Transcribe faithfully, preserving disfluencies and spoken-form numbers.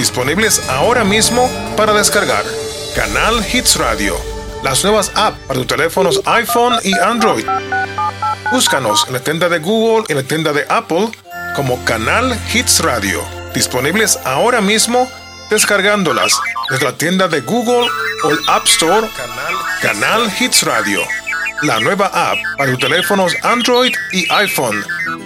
disponibles ahora mismo para descargar. Canal Hits Radio, las nuevas apps para tus teléfonos iPhone y Android. Búscanos en la tienda de Google y en la tienda de Apple como Canal Hits Radio, disponibles ahora mismo descargándolas desde la tienda de Google o el App Store. Canal, Canal Hits Radio, la nueva app para tus teléfonos Android y iPhone.